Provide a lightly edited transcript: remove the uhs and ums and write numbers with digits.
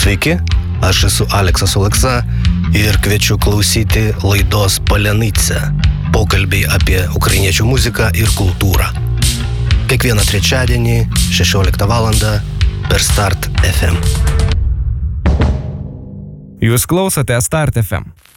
Sveiki, aš esu Aleksas Oleksa ir kviečiu klausyti laidos Palenice. Pokalbiai apie ukrainiečių muziką ir kultūrą. Kiekvieną trečiadienį 16 val. Per Start FM. Jūs klausote Start FM.